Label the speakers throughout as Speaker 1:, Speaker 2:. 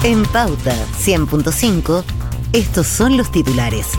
Speaker 1: En Pauta 100.5, estos son los titulares.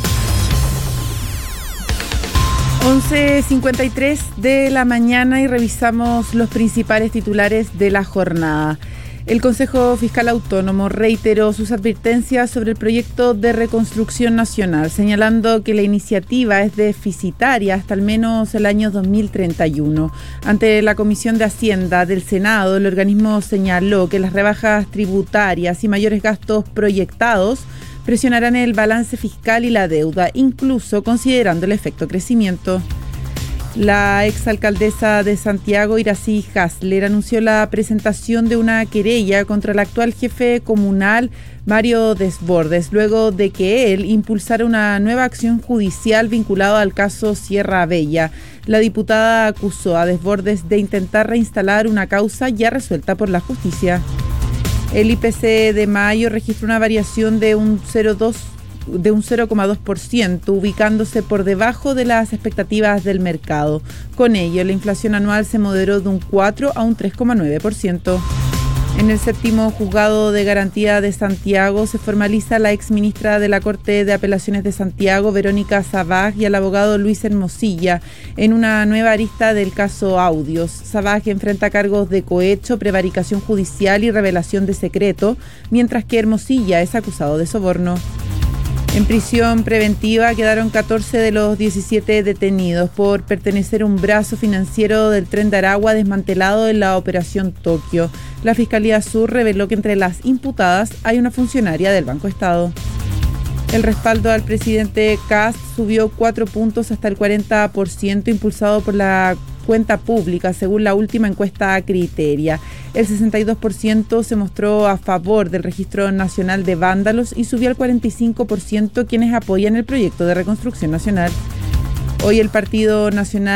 Speaker 2: 11:53 de la mañana y revisamos los principales titulares de la jornada. El Consejo Fiscal Autónomo reiteró sus advertencias sobre el proyecto de reconstrucción nacional, señalando que la iniciativa es deficitaria hasta al menos el año 2031. Ante la Comisión de Hacienda del Senado, el organismo señaló que las rebajas tributarias y mayores gastos proyectados presionarán el balance fiscal y la deuda, incluso considerando el efecto crecimiento. La exalcaldesa de Santiago, Iracy Hasler, anunció la presentación de una querella contra el actual jefe comunal, Mario Desbordes, luego de que él impulsara una nueva acción judicial vinculada al caso Sierra Bella. La diputada acusó a Desbordes de intentar reinstalar una causa ya resuelta por la justicia. El IPC de mayo registró una variación de un 0,2%, ubicándose por debajo de las expectativas del mercado. Con ello, la inflación anual se moderó de un 4 a un 3,9%. En el séptimo juzgado de garantía de Santiago se formaliza la exministra de la Corte de Apelaciones de Santiago, Verónica Sabaj, y al abogado Luis Hermosilla en una nueva arista del caso Audios. Sabaj enfrenta cargos de cohecho, prevaricación judicial y revelación de secreto, mientras que Hermosilla es acusado de soborno. En prisión preventiva quedaron 14 de los 17 detenidos por pertenecer a un brazo financiero del Tren de Aragua desmantelado en la Operación Tokio. La Fiscalía Sur reveló que entre las imputadas hay una funcionaria del Banco Estado. El respaldo al presidente Kast subió 4 puntos hasta el 40%, impulsado por la cuenta pública, según la última encuesta Criteria. El 62% se mostró a favor del Registro Nacional de Vándalos y subió al 45% quienes apoyan el proyecto de reconstrucción nacional. Hoy el Partido Nacional